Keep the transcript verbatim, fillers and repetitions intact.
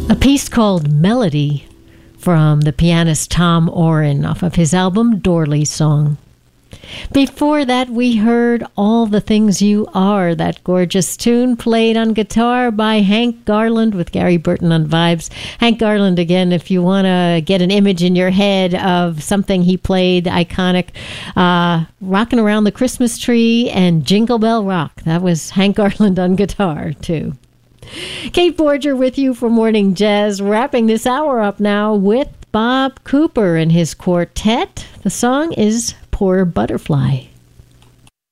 A piece called Melody from the pianist Tom Oren off of his album Dorley Song. Before that, we heard All the Things You Are, that gorgeous tune played on guitar by Hank Garland with Gary Burton on vibes. Hank Garland, again, if you want to get an image in your head of something he played, iconic, uh, Rocking Around the Christmas Tree and Jingle Bell Rock. That was Hank Garland on guitar, too. Kate Borger with you for Morning Jazz, wrapping this hour up now with Bob Cooper and his quartet. The song is Poor Butterfly.